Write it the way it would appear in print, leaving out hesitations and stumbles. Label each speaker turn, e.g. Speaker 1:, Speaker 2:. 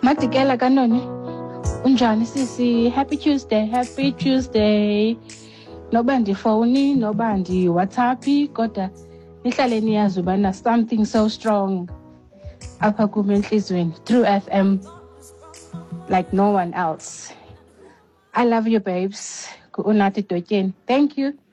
Speaker 1: Madikela kanoni. Unjani sisi? Happy Tuesday. Noba ndifoni, noba ndi WhatsApp, kodwa nihlale niyazi ubana something so strong apha kum enhlizweni through FM like no one else. I love you, babes. Unathi Dotyeni. Thank you.